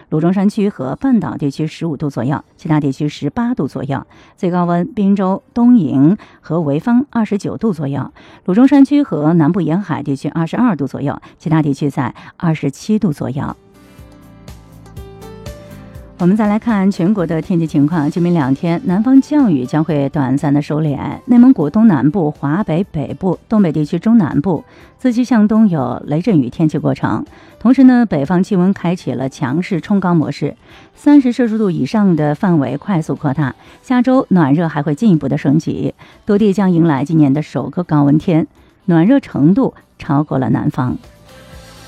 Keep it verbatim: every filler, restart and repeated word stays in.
鲁中山区和半岛地区十五度左右，其他地区十八度左右。最高温，滨州、东营和潍坊二十九度左右，鲁中山区和南部沿海地区二十二度左右，其他地区在二十七度左右。我们再来看全国的天气情况，今明两天南方降雨将会短暂的收敛，内蒙古东南部、华北北部、东北地区中南部自西向东有雷阵雨天气过程。同时呢，北方气温开启了强势冲高模式，三十摄氏度以上的范围快速扩大。下周暖热还会进一步的升级，多地将迎来今年的首个高温天，暖热程度超过了南方。